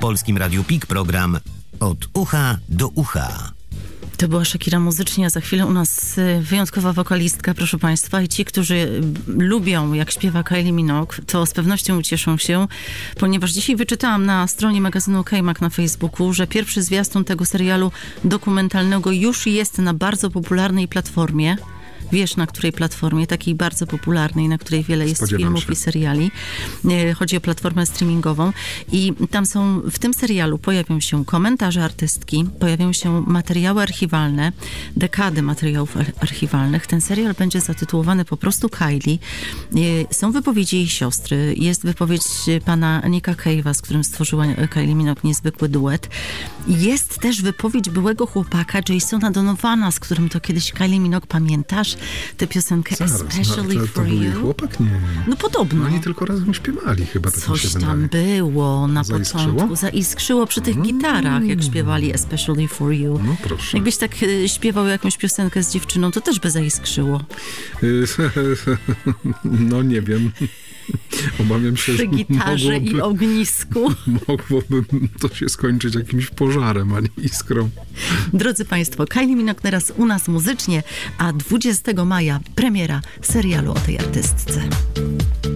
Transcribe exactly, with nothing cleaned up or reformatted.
Polskim Radiu P I K program Od ucha do ucha. To była Shakira muzycznie, a za chwilę u nas wyjątkowa wokalistka, proszę Państwa. I ci, którzy lubią, jak śpiewa Kylie Minogue, to z pewnością ucieszą się, ponieważ dzisiaj wyczytałam na stronie magazynu K-Mag na Facebooku, że pierwszy zwiastun tego serialu dokumentalnego już jest na bardzo popularnej platformie. Wiesz, na której platformie, takiej bardzo popularnej, na której wiele jest Spodziewam filmów się. i seriali. Chodzi o platformę streamingową. I tam są, w tym serialu pojawią się komentarze artystki, pojawią się materiały archiwalne, dekady materiałów ar- archiwalnych. Ten serial będzie zatytułowany po prostu Kylie. Są wypowiedzi jej siostry, jest wypowiedź pana Nicka Cave'a, z którym stworzyła Kylie Minogue niezwykły duet. Jest też wypowiedź byłego chłopaka Jasona Donovana, z którym to kiedyś Kylie Minogue, pamiętasz? Tę piosenkę Zaraz, Especially no, to, for to był jej You. chłopak? Nie. No podobno. No oni tylko razem śpiewali chyba, tak mi się Coś wydaje. tam było na Zaiskrzyło? początku. Zaiskrzyło przy tych gitarach, jak śpiewali Especially for You. No proszę. Jakbyś tak y, śpiewał jakąś piosenkę z dziewczyną, to też by zaiskrzyło. No nie wiem. Obawiam się, Przy że gitarze mogłoby, i ognisku. mogłoby to się skończyć jakimś pożarem, a nie iskrą. Drodzy Państwo, Kylie Minogue teraz u nas muzycznie, a dwudziestego maja premiera serialu o tej artystce.